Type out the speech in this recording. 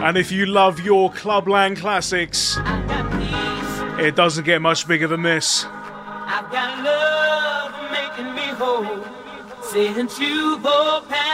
And if you love your Clubland classics, it doesn't get much bigger than this. I've got love making me whole, since you've opened